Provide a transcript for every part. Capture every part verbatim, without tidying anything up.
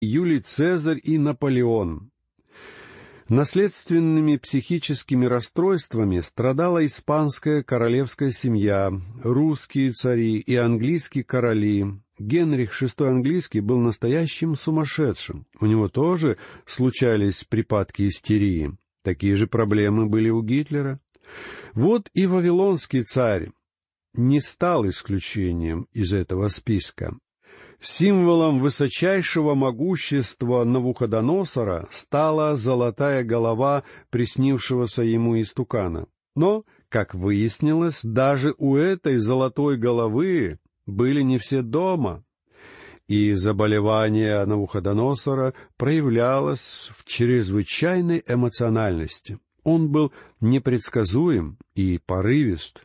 Юлий Цезарь и Наполеон. Наследственными психическими расстройствами страдала испанская королевская семья, русские цари и английские короли. Генрих шестой английский был настоящим сумасшедшим. У него тоже случались припадки истерии. Такие же проблемы были у Гитлера. Вот и вавилонский царь не стал исключением из этого списка. Символом высочайшего могущества Навуходоносора стала золотая голова приснившегося ему истукана. Но, как выяснилось, даже у этой золотой головы были не все дома, и заболевание Навуходоносора проявлялось в чрезвычайной эмоциональности. Он был непредсказуем и порывист.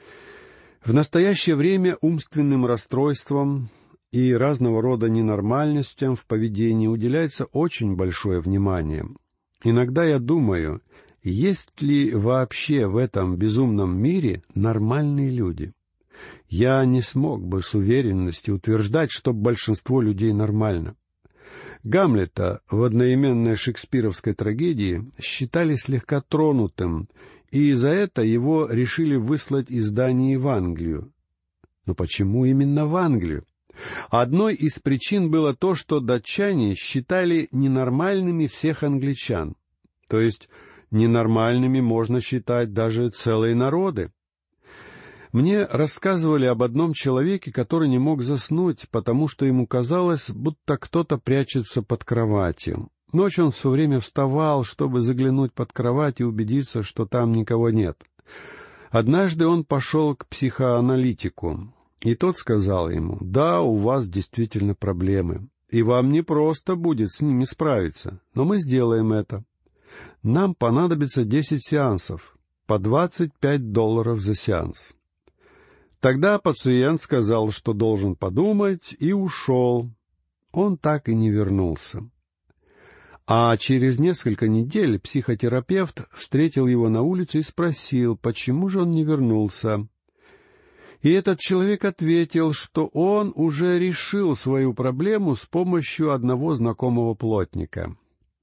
В настоящее время умственным расстройствам и разного рода ненормальностям в поведении уделяется очень большое внимание. Иногда я думаю, есть ли вообще в этом безумном мире нормальные люди? Я не смог бы с уверенностью утверждать, что большинство людей нормально. Гамлета в одноименной шекспировской трагедии считали слегка тронутым, и за это его решили выслать из Дании в Англию. Но почему именно в Англию? Одной из причин было то, что датчане считали ненормальными всех англичан. То есть ненормальными можно считать даже целые народы. Мне рассказывали об одном человеке, который не мог заснуть, потому что ему казалось, будто кто-то прячется под кроватью. Ночью он все время вставал, чтобы заглянуть под кровать и убедиться, что там никого нет. Однажды он пошел к психоаналитику, и тот сказал ему: «Да, у вас действительно проблемы, и вам не просто будет с ними справиться, но мы сделаем это. Нам понадобится десять сеансов, по двадцать пять долларов за сеанс». Тогда пациент сказал, что должен подумать, и ушел. Он так и не вернулся. А через несколько недель психотерапевт встретил его на улице и спросил, почему же он не вернулся. И этот человек ответил, что он уже решил свою проблему с помощью одного знакомого плотника.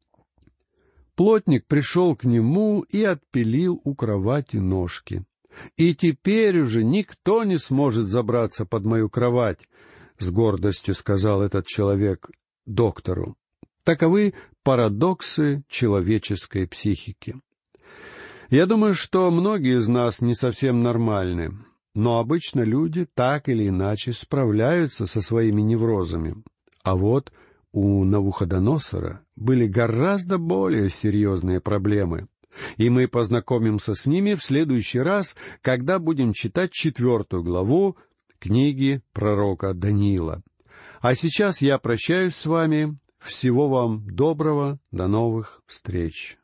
Плотник пришел к нему и отпилил у кровати ножки. «И теперь уже никто не сможет забраться под мою кровать», — с гордостью сказал этот человек доктору. Таковы парадоксы человеческой психики. Я думаю, что многие из нас не совсем нормальны, но обычно люди так или иначе справляются со своими неврозами. А вот у Навуходоносора были гораздо более серьезные проблемы. И мы познакомимся с ними в следующий раз, когда будем читать четвертую главу книги пророка Даниила. А сейчас я прощаюсь с вами. Всего вам доброго. До новых встреч.